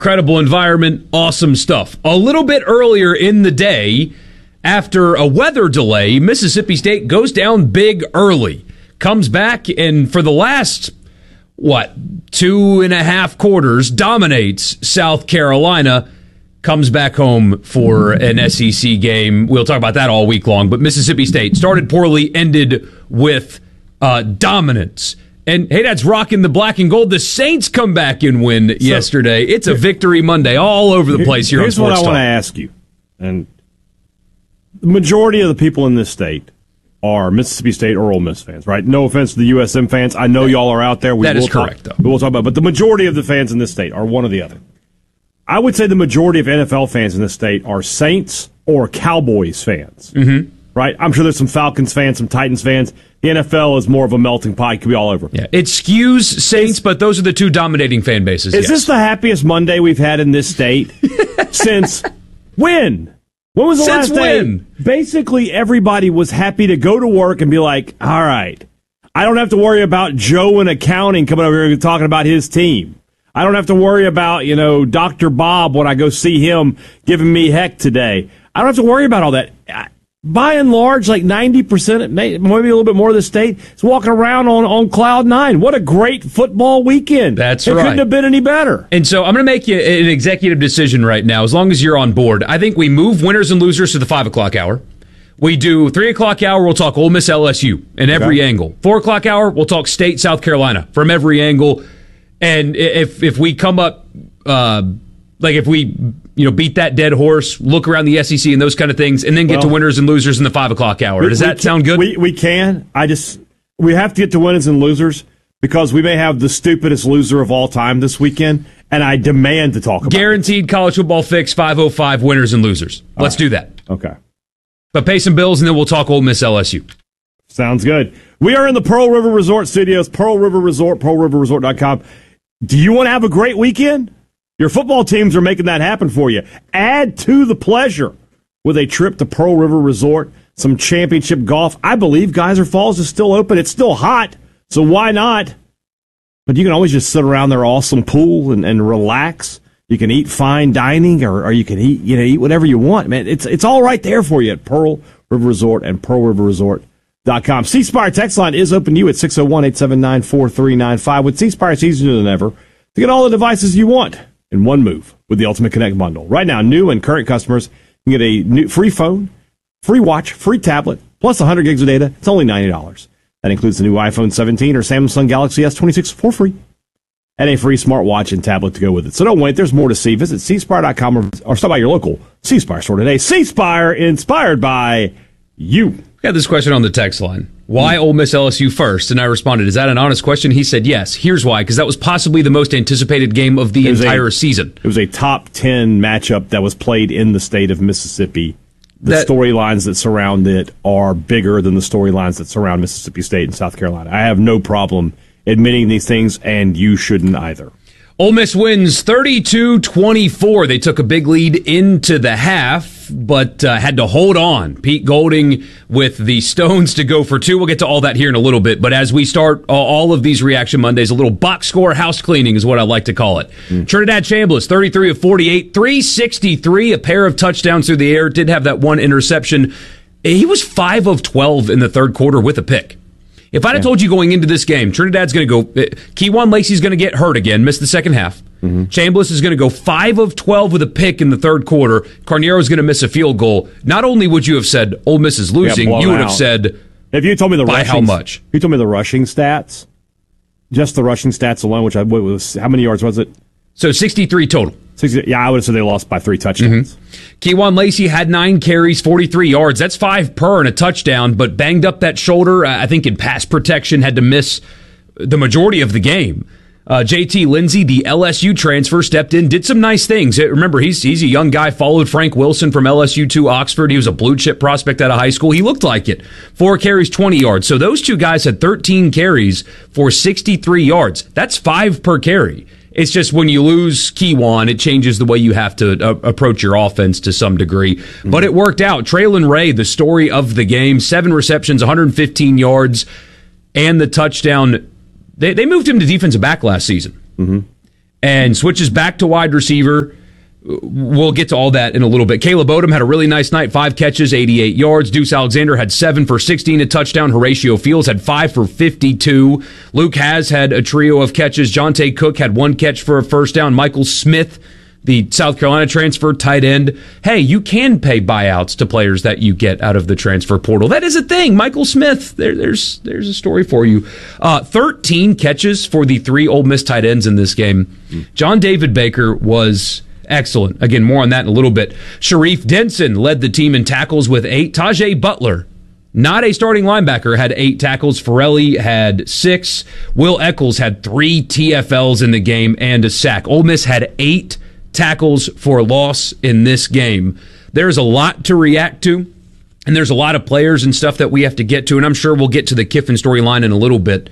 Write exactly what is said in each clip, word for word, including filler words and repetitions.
Credible environment, awesome stuff. A little bit earlier in the day, after a weather delay, Mississippi State goes down big early, comes back, and for the last, what, two and a half quarters, dominates South Carolina, comes back home for an S E C game. We'll talk about that all week long, but Mississippi State started poorly, ended with uh, dominance. And, hey, that's rocking the black and gold. The Saints come back and win so, yesterday. It's a victory Monday all over the place here on Sports Talk. Here's what I want to ask you. And the majority of the people in this state are Mississippi State or Ole Miss fans, right? No offense to the U S M fans. I know y'all are out there. We that will is correct, talk, though. We'll talk about it. But the majority of the fans in this state are one or the other. I would say the majority of N F L fans in this state are Saints or Cowboys fans, mm-hmm. right? I'm sure there's some Falcons fans, some Titans fans. The N F L is more of a melting pot. It could be all over. Yeah, it skews Saints, but those are the two dominating fan bases. Is yes. this the happiest Monday we've had in this state since when? When was the Since last when? day? Basically, everybody was happy to go to work and be like, all right, I don't have to worry about Joe in accounting coming over here and talking about his team. I don't have to worry about, you know, Doctor Bob when I go see him giving me heck today. I don't have to worry about all that. By and large, like ninety percent, maybe a little bit more of the state is walking around on, on cloud nine. What a great football weekend. That's it right. It couldn't have been any better. And so I'm going to make you an executive decision right now, as long as you're on board. I think we move winners and losers to the five o'clock hour. We do three o'clock hour, we'll talk Ole Miss L S U in every okay. angle. four o'clock hour, we'll talk State South Carolina from every angle. And if if we come up, uh, like if we you know beat that dead horse, look around the S E C and those kind of things, and then get well, to winners and losers in the five o'clock hour. We, Does that can, sound good? We we can. I just we have to get to winners and losers because we may have the stupidest loser of all time this weekend, and I demand to talk about Guaranteed it. College Football Fix five oh five winners and losers. All Let's right. do that. Okay. But pay some bills, and then we'll talk Ole Miss L S U. Sounds good. We are in the Pearl River Resort Studios, Pearl River Resort, pearl river resort dot com. Do you want to have a great weekend? Your football teams are making that happen for you. Add to the pleasure with a trip to Pearl River Resort, some championship golf. I believe Geyser Falls is still open. It's still hot, so why not? But you can always just sit around their awesome pool and, and relax. You can eat fine dining, or, or you can eat you know eat whatever you want, man. It's it's all right there for you at Pearl River Resort and pearl river resort dot com. C Spire text line is open to you at six oh one, eight seven nine, four three nine five. With C Spire, it's easier than ever to get all the devices you want in one move with the Ultimate Connect bundle. Right now, new and current customers can get a new free phone, free watch, free tablet, plus one hundred gigs of data. It's only ninety dollars. That includes the new iPhone seventeen or Samsung Galaxy S twenty-six for free, and a free smartwatch and tablet to go with it. So don't wait. There's more to see. Visit c spire dot com or, or stop by your local C Spire store today. C Spire, inspired by you. We got this question on the text line. Why Ole Miss L S U first? And I responded, is that an honest question? He said yes. Here's why. Because that was possibly the most anticipated game of the entire a, season. It was a top ten matchup that was played in the state of Mississippi. The that, storylines that surround it are bigger than the storylines that surround Mississippi State and South Carolina. I have no problem admitting these things, and you shouldn't either. Ole Miss wins thirty-two twenty-four. They took a big lead into the half, but uh, had to hold on. Pete Golding with the Stones to go for two. We'll get to all that here in a little bit. But as we start uh, all of these Reaction Mondays, a little box score house cleaning is what I like to call it. Mm. Trinidad Chambliss, thirty-three of forty-eight, three sixty-three, a pair of touchdowns through the air. Did have that one interception. He was five of twelve in the third quarter with a pick. If I'd have yeah. told you going into this game, Trinidad's going to go, Keywan Lacey's going to get hurt again, miss the second half. Mm-hmm. Chambliss is going to go five of twelve with a pick in the third quarter. Carniero's going to miss a field goal. Not only would you have said Ole Miss is losing, you would out. have said, if you told me the by rushing, how much? If you told me the rushing stats, just the rushing stats alone, which I what was, how many yards was it? So sixty-three total. sixty, yeah, I would have said they lost by three touchdowns. Mm-hmm. Keywan Lacey had nine carries, forty-three yards. That's five per and a touchdown, but banged up that shoulder. I think in pass protection, had to miss the majority of the game. Uh, J T Lindsey, the L S U transfer, stepped in, did some nice things. Remember, he's he's a young guy, followed Frank Wilson from L S U to Oxford. He was a blue chip prospect out of high school. He looked like it. Four carries, twenty yards. So those two guys had thirteen carries for sixty-three yards. That's five per carry. It's just when you lose Keywan, it changes the way you have to uh, approach your offense to some degree. Mm-hmm. But it worked out. Traylon Ray, the story of the game, seven receptions, one hundred fifteen yards, and the touchdown. They, they moved him to defensive back last season. Mm-hmm. and switches back to wide receiver. We'll get to all that in a little bit. Caleb Odom had a really nice night, five catches, eighty-eight yards. Deuce Alexander had seven for sixteen, a touchdown. Horatio Fields had five for fifty-two. Luke Has had a trio of catches. Jonte Cook had one catch for a first down. Michael Smith, the South Carolina transfer tight end. Hey, you can pay buyouts to players that you get out of the transfer portal. That is a thing. Michael Smith, there, there's there's a story for you. Uh, thirteen catches for the three Ole Miss tight ends in this game. John David Baker was excellent. Again, more on that in a little bit. Sharif Denson led the team in tackles with eight. Tajay Butler, not a starting linebacker, had eight tackles. Farelli had six. Will Eccles had three T F Ls in the game and a sack. Ole Miss had eight tackles for loss in this game. There's a lot to react to, and there's a lot of players and stuff that we have to get to, and I'm sure we'll get to the Kiffin storyline in a little bit.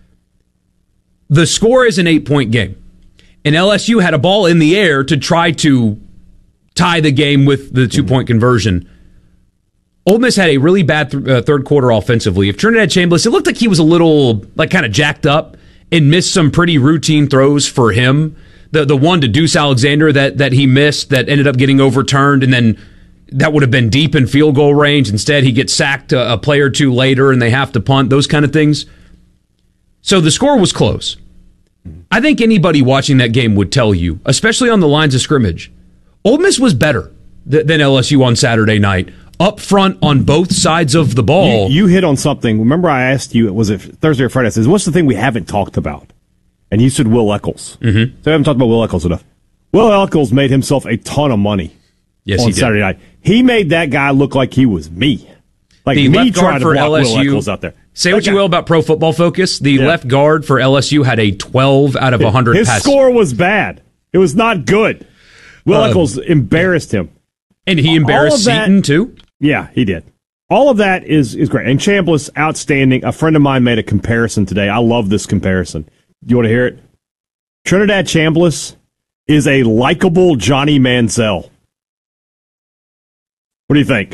The score is an eight-point game, and L S U had a ball in the air to try to tie the game with the two-point conversion. Ole Miss had a really bad th- uh, third quarter offensively. If Trinidad Chambliss, it looked like he was a little, like, kind of jacked up and missed some pretty routine throws for him. The the one to Deuce Alexander that, that he missed that ended up getting overturned, and then that would have been deep in field goal range. Instead, he gets sacked a, a play or two later, and they have to punt, those kind of things. So the score was close. I think anybody watching that game would tell you, especially on the lines of scrimmage, Ole Miss was better th- than L S U on Saturday night, up front on both sides of the ball. You, you hit on something. Remember I asked you, was it Thursday or Friday? I said, what's the thing we haven't talked about? And you said Will Eccles. Mm-hmm. So I haven't talked about Will Eccles enough. Will Eccles made himself a ton of money yes, on he did. Saturday night. He made that guy look like he was me. Like the me left guard trying to for block L S U, Will Eccles out there. Say that what guy, you will about Pro Football Focus. The yeah. left guard for L S U had a twelve out of one hundred His pass. score was bad. It was not good. Will Um, Eccles embarrassed him. And he embarrassed that, Seton, too? Yeah, he did. All of that is, is great. And Chambliss, outstanding. A friend of mine made a comparison today. I love this comparison. You want to hear it? Trinidad Chambliss is a likable Johnny Manziel. What do you think?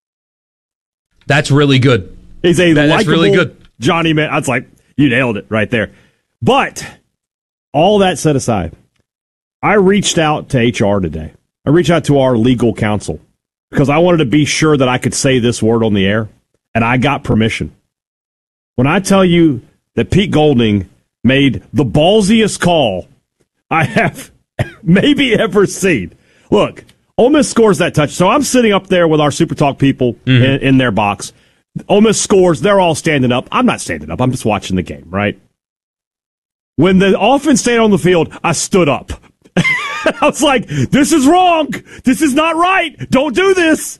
That's really good. He's a that, likable really good. Johnny Man. I was like, you nailed it right there. But all that set aside, I reached out to H R today. I reached out to our legal counsel because I wanted to be sure that I could say this word on the air, and I got permission. When I tell you that Pete Golding made the ballsiest call I have maybe ever seen. Look, Ole Miss scores that touch. So I'm sitting up there with our Super Talk people mm-hmm. in, in their box. Ole Miss scores. They're all standing up. I'm not standing up. I'm just watching the game, right? When the offense stayed on the field, I stood up. I was like, this is wrong. This is not right. Don't do this.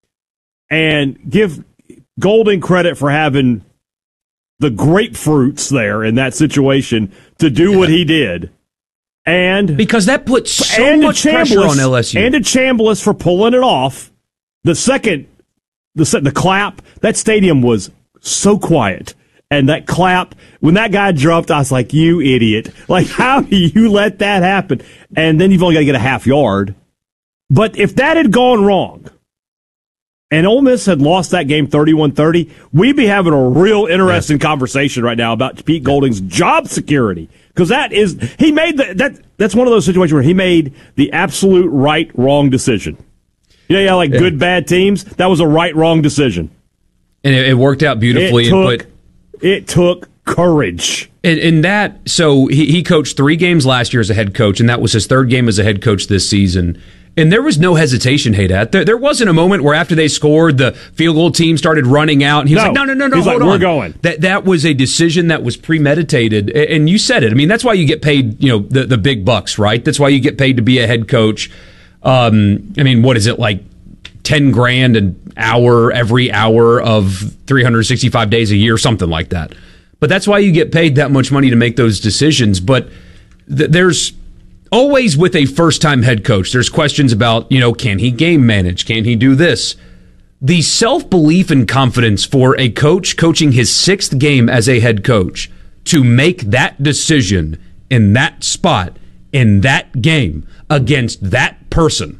And give Golding credit for having the grapefruits there in that situation to do what he did. And because that puts so and much pressure on L S U. And to Chambliss for pulling it off. The second, the the clap, that stadium was so quiet. And that clap, when that guy jumped, I was like, you idiot. Like, how do you let that happen? And then you've only got to get a half yard. But if that had gone wrong, and Ole Miss had lost that game thirty-one thirty, we'd be having a real interesting yeah. conversation right now about Pete Golding's job security. Because that is, he made the, that, that's one of those situations where he made the absolute right, wrong decision. You know, yeah, like yeah. good, bad teams, that was a right, wrong decision. And it, it worked out beautifully. It took, and put, it took courage. And, and that, so he, he coached three games last year as a head coach, and that was his third game as a head coach this season. And there was no hesitation, Haydad. There, there wasn't a moment where after they scored, the field goal team started running out, and he was no. like, no, no, no, no, He's hold like, on. We're going. That, that was a decision that was premeditated, and you said it. I mean, that's why you get paid, you know, the, the big bucks, right? That's why you get paid to be a head coach. Um, I mean, what is it, like ten grand an hour every hour of three hundred sixty-five days a year, something like that. But that's why you get paid that much money to make those decisions. But th- there's always, with a first-time head coach, there's questions about, you know, can he game manage? Can he do this? The self-belief and confidence for a coach coaching his sixth game as a head coach to make that decision in that spot, in that game, against that person,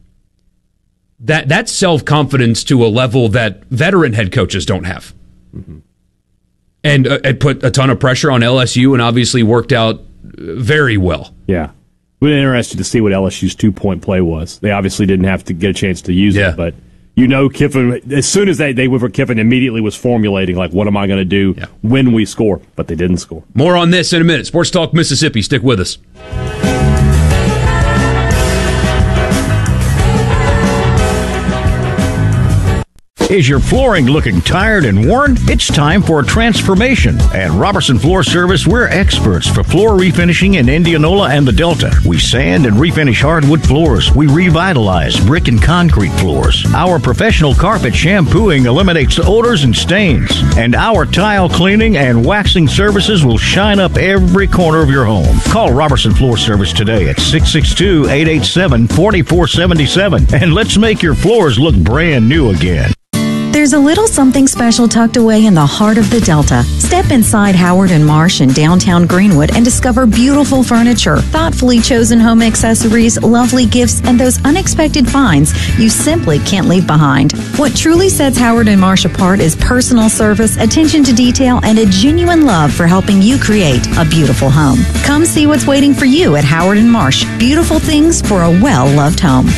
that that's self-confidence to a level that veteran head coaches don't have. Mm-hmm. And uh, it put a ton of pressure on L S U and obviously worked out very well. Yeah. We're interested to see what L S U's two-point play was. They obviously didn't have to get a chance to use yeah. it, but you know Kiffin, as soon as they, they were Kiffin immediately was formulating, like, what am I going to do yeah. when we score? But they didn't score. More on this in a minute. Sports Talk Mississippi. Stick with us. Is your flooring looking tired and worn? It's time for a transformation. At Robertson Floor Service, we're experts for floor refinishing in Indianola and the Delta. We sand and refinish hardwood floors. We revitalize brick and concrete floors. Our professional carpet shampooing eliminates odors and stains. And our tile cleaning and waxing services will shine up every corner of your home. Call Robertson Floor Service today at six six two, eight eight seven, four four seven seven and let's make your floors look brand new again. There's a little something special tucked away in the heart of the Delta. Step inside Howard and Marsh in downtown Greenwood and discover beautiful furniture, thoughtfully chosen home accessories, lovely gifts, and those unexpected finds you simply can't leave behind. What truly sets Howard and Marsh apart is personal service, attention to detail, and a genuine love for helping you create a beautiful home. Come see what's waiting for you at Howard and Marsh. Beautiful things for a well-loved home.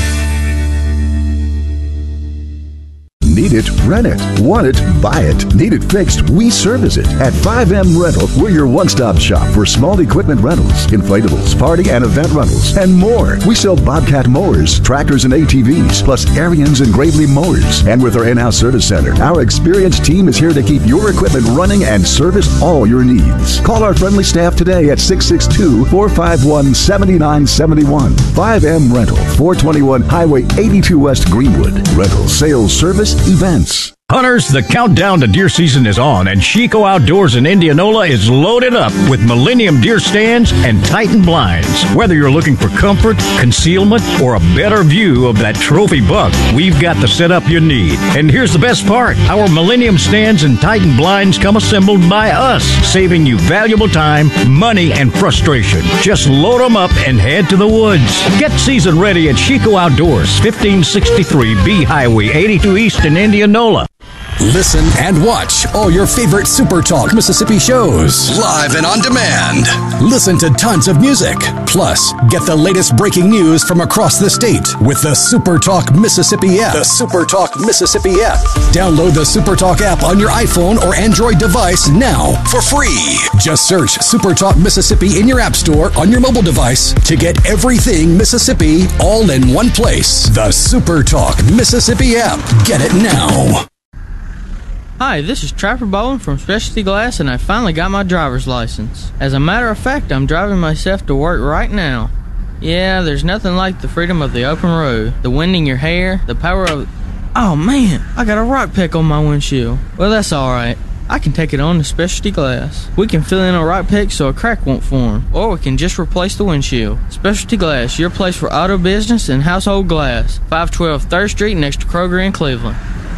Need it? Rent it. Want it? Buy it. Need it fixed? We service it. At five M Rental, we're your one-stop shop for small equipment rentals, inflatables, party and event rentals, and more. We sell Bobcat mowers, tractors and A T Vs, plus Ariens and Gravely mowers. And with our in-house service center, our experienced team is here to keep your equipment running and service all your needs. Call our friendly staff today at six six two, four five one, seven nine seven one. five M Rental, four twenty-one Highway eighty-two West Greenwood. Rental, sales, service, events. Hunters, the countdown to deer season is on, and Chico Outdoors in Indianola is loaded up with Millennium deer stands and Titan blinds. Whether you're looking for comfort, concealment, or a better view of that trophy buck, we've got the setup you need. And here's the best part. Our Millennium stands and Titan blinds come assembled by us, saving you valuable time, money, and frustration. Just load them up and head to the woods. Get season ready at Chico Outdoors, fifteen sixty-three B Highway eighty-two East in Indianola. Listen and watch all your favorite Super Talk Mississippi shows live and on demand. Listen to tons of music. Plus, get the latest breaking news from across the state with the Super Talk Mississippi app. The Super Talk Mississippi app. Download the Super Talk app on your iPhone or Android device now for free. Just search Super Talk Mississippi in your app store on your mobile device to get everything Mississippi all in one place. The Super Talk Mississippi app. Get it now. Hi, this is Trapper Bowen from Specialty Glass, and I finally got my driver's license. As a matter of fact, I'm driving myself to work right now. Yeah, there's nothing like the freedom of the open road, the wind in your hair, the power of... Oh man, I got a rock peck on my windshield. Well, that's alright. I can take it on to Specialty Glass. We can fill in a rock peck so a crack won't form, or we can just replace the windshield. Specialty Glass, your place for auto business and household glass. five twelve third Street next to Kroger in Cleveland.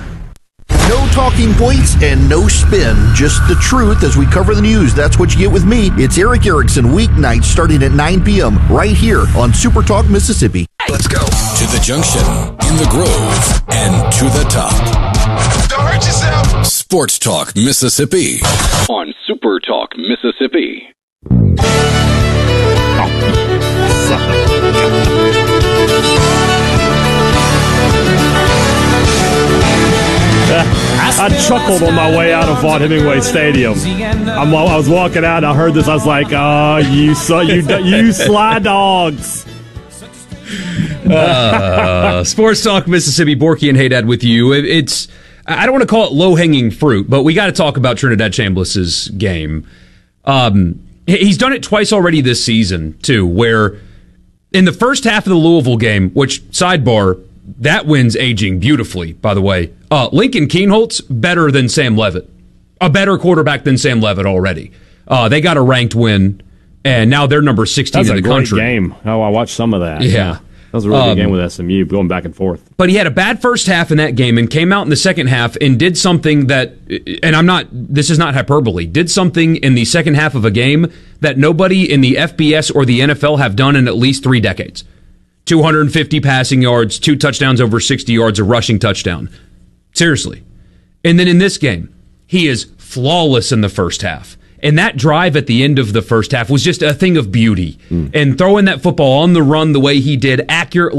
No talking points and no spin, just the truth as we cover the news. That's what you get with me. It's Eric Erickson, weeknights starting at nine p.m. right here on Super Talk Mississippi. Let's go to the junction, in the Grove, and to the top. Don't hurt yourself. Sports Talk Mississippi on Super Talk Mississippi. I chuckled on my way out of Vaught Hemingway Stadium. I'm, I was walking out, I heard this, I was like, oh, you so, you, you sly dogs. uh, Sports Talk Mississippi, Borky and Haydad with you. It, it's, I don't want to call it low-hanging fruit, but we got to talk about Trinidad Chambliss's game. Um, he's done it twice already this season, too, where in the first half of the Louisville game, which, sidebar, that win's aging beautifully, by the way. Uh, Lincoln Kienholtz, better than Sam Levitt. A better quarterback than Sam Levitt already. Uh, they got a ranked win, and now they're number sixteen in the country. That was a great game. Oh, I watched some of that. Yeah. yeah. That was a really um, good game with S M U, going back and forth. But he had a bad first half in that game and came out in the second half and did something that, and I'm not, this is not hyperbole, did something in the second half of a game that nobody in the F B S or the N F L have done in at least three decades. two hundred fifty passing yards, two touchdowns over sixty yards, a rushing touchdown. Seriously. And then in this game, he is flawless in the first half. And that drive at the end of the first half was just a thing of beauty. Mm. And throwing that football on the run the way he did, accurately